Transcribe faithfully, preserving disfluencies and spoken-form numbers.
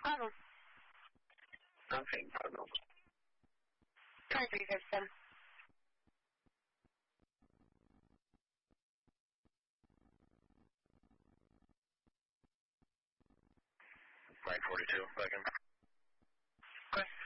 Problem. Nothing, problem. twenty-three fifty-seven. nine forty-two, second. Of course.